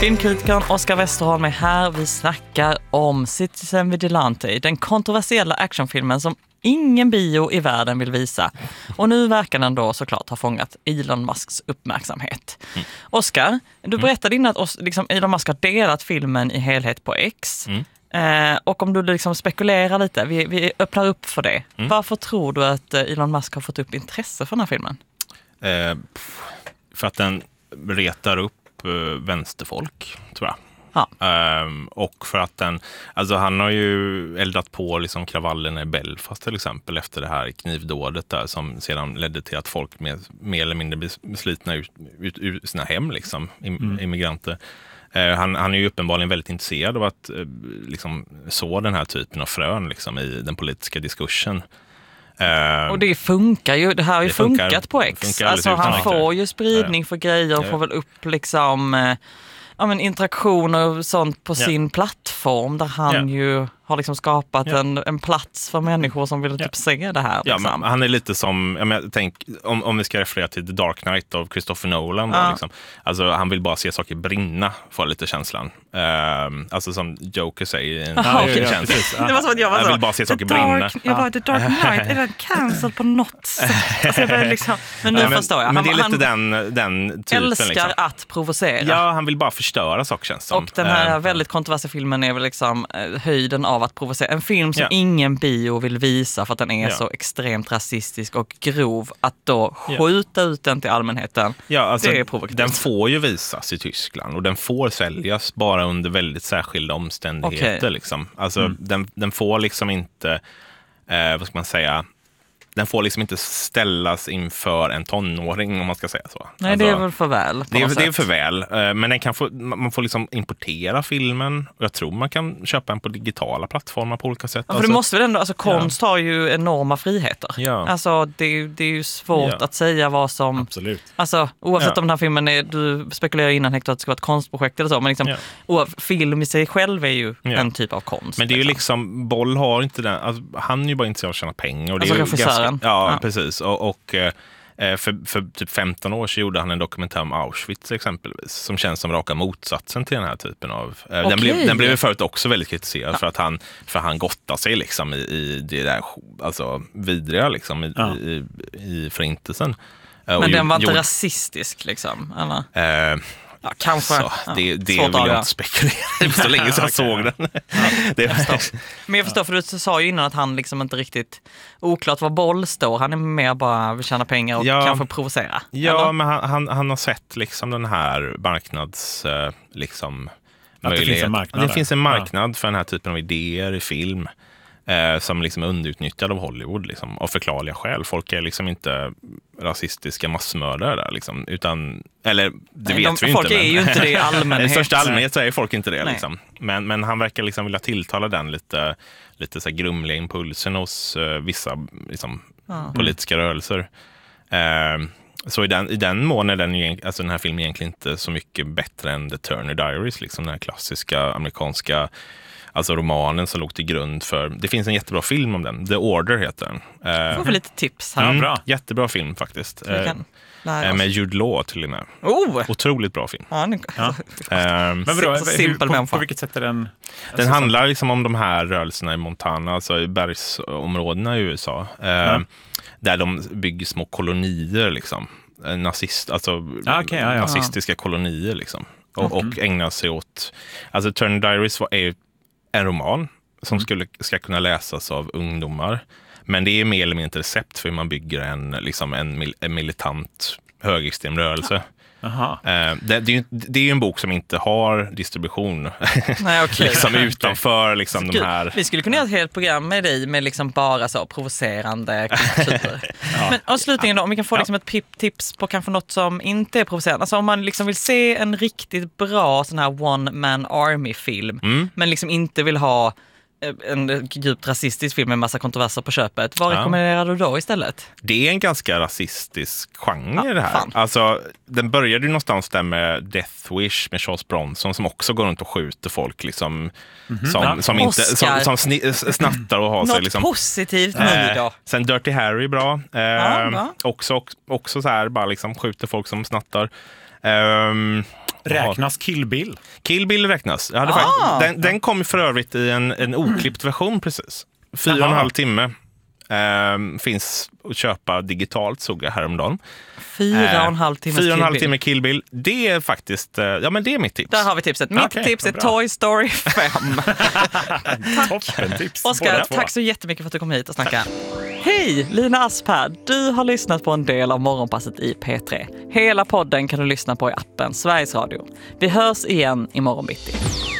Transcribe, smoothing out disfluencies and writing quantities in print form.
Filmkritikern Oscar Westerholm är här. Vi snackar om Citizen Vigilante, den kontroversiella actionfilmen som ingen bio i världen vill visa. Och nu verkar den då såklart ha fångat Elon Musks uppmärksamhet. Oscar, du berättade innan att Elon Musk har delat filmen i helhet på X. Och om du liksom spekulerar lite, vi öppnar upp för det. Varför tror du att Elon Musk har fått upp intresse för den här filmen? För att den retar upp vänsterfolk, tror jag. Ja. Och för att han har ju eldat på liksom kravallerna i Belfast till exempel efter det här knivdådet där som sedan ledde till att folk mer eller mindre beslitna ut ur sina hem liksom, immigranter. Han är ju uppenbarligen väldigt intresserad av att liksom så den här typen av frön liksom, i den politiska diskursen. Och det funkar ju, det här har ju funkat på X. Alltså han får ju spridning för grejer och får väl upp liksom interaktioner och sånt på sin plattform där han ju har liksom skapat en plats för människor som vill typ se det här. Ja, liksom. men han är lite som, om vi ska referera till The Dark Knight av Christopher Nolan. Då, liksom. Alltså, han vill bara se saker brinna, får lite känslan. Alltså som Joker säger i en känsla. Det var som att jag vill bara se saker brinna. Jag bara, The Dark Knight, är den cancelled på något sätt? Alltså, jag började liksom, men nu förstår jag. Men det är lite den typen. Älskar liksom att provocera. Ja, han vill bara förstöra saker, känns som. Och den här väldigt kontroversiella filmen är väl liksom höjden av att provocera. En film som ingen bio vill visa för att den är så extremt rasistisk och grov, att då skjuta ut den till allmänheten, alltså, det är provokativt. Den får ju visas i Tyskland och den får säljas bara under väldigt särskilda omständigheter. Liksom. Alltså, den får liksom inte, vad ska man säga, den får liksom inte ställas inför en tonåring, om man ska säga så. Nej, alltså, det är väl för väl. Det är för väl. Men man får liksom importera filmen. Och jag tror man kan köpa den på digitala plattformar på olika sätt. Ja, för det måste väl ändå, alltså konst har ju enorma friheter. Ja. Alltså det är ju svårt att säga vad som... Absolut. Alltså oavsett om den här filmen är, du spekulerar innan Hector att det ska vara ett konstprojekt eller så, men liksom, film i sig själv är ju en typ av konst. Men det är ju liksom, Boll har inte den, alltså, han är ju bara intresserad av att tjäna pengar. Och det alltså är ju precis. Och för typ 15 år sedan gjorde han en dokumentär om Auschwitz exempelvis, som känns som raka motsatsen till den här typen av... Den blev förut också väldigt kritiserad för att han gottar sig liksom i det där alltså vidriga liksom i förintelsen. Men den var inte rasistisk liksom, eller? Kanske. Så, det vill jag inte spekulera. Det var så länge sedan jag såg den. Men jag förstår, för du sa ju innan att han liksom inte riktigt oklart var Boll står. Han är mer bara vill tjäna pengar och kanske provocera. Ja, eller? Men han har sett liksom den här marknads liksom möjlighet. Det finns en marknad för den här typen av idéer i film. Som liksom är underutnyttjad av Hollywood liksom, av förklarliga skäl. Folk är liksom inte rasistiska massmördare där liksom, utan, eller det vet vi inte. Folk är ju inte det i allmänhet. I största allmänhet så är folk inte det liksom. Men han verkar liksom vilja tilltala den lite så här grumliga impulsen hos vissa liksom, politiska rörelser. Så i den mån är den här filmen egentligen inte så mycket bättre än The Turner Diaries, liksom den här klassiska amerikanska, alltså romanen som låg till grund för... Det finns en jättebra film om den. The Order heter den. Får vi lite tips här. Bra. Jättebra film faktiskt. Med Jude Law till och med. Otroligt bra film. Men på vilket sätt är den... Den handlar liksom om de här rörelserna i Montana, alltså i bergsområdena i USA. Där de bygger små kolonier liksom. Nazistiska kolonier liksom. Och ägnar sig åt... Alltså Turner Diaries är en roman som ska kunna läsas av ungdomar. Men det är mer eller mindre recept för hur man bygger en militant högerextrem rörelse. Det är ju en bok som inte har distribution. Nej, okay. Liksom utanför liksom de här... Vi skulle kunna göra ett helt program med dig med liksom bara så provocerande kultur. Men och slutligen då, om vi kan få liksom ett tips på kanske något som inte är provocerande. Alltså om man liksom vill se en riktigt bra sån här one-man army-film men liksom inte vill ha en djupt rasistisk film med massa kontroverser på köpet. Vad rekommenderar du då istället? Det är en ganska rasistisk genre det här. Alltså, den började ju någonstans där med Death Wish med Charles Bronson som också går runt och skjuter folk liksom, som snattar och har sig liksom. Något positivt nu då. Sen Dirty Harry bra. Också så här bara liksom skjuter folk som snattar. Räknas Kill Bill? Kill Bill räknas. Den kom för övrigt i en oklippt version precis. 4,5 timme. Finns att köpa digitalt, såg jag häromdagen. 4,5 timme Kill Bill. Det är faktiskt, men det är mitt tips. Där har vi tipset. Mitt tips är Toy Story 5. Toppentips. Oskar, tack så jättemycket för att du kom hit och snackade. Hej, Lina Asp här. Du har lyssnat på en del av Morgonpasset i P3. Hela podden kan du lyssna på i appen Sveriges Radio. Vi hörs igen imorgon bitti.